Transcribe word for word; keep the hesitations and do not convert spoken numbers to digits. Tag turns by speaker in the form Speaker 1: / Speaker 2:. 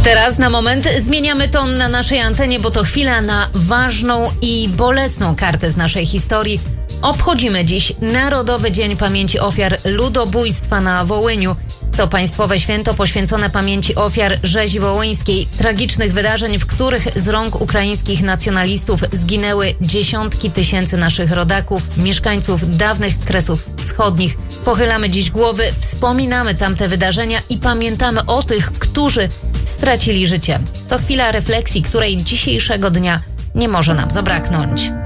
Speaker 1: Teraz na moment zmieniamy ton na naszej antenie, bo to chwila na ważną i bolesną kartę z naszej historii. Obchodzimy dziś Narodowy Dzień Pamięci Ofiar Ludobójstwa na Wołyniu. To państwowe święto poświęcone pamięci ofiar rzezi wołyńskiej, tragicznych wydarzeń, w których z rąk ukraińskich nacjonalistów zginęły dziesiątki tysięcy naszych rodaków, mieszkańców dawnych Kresów Wschodnich. Pochylamy dziś głowy, wspominamy tamte wydarzenia i pamiętamy o tych, którzy stracili życie. To chwila refleksji, której dzisiejszego dnia nie może nam zabraknąć.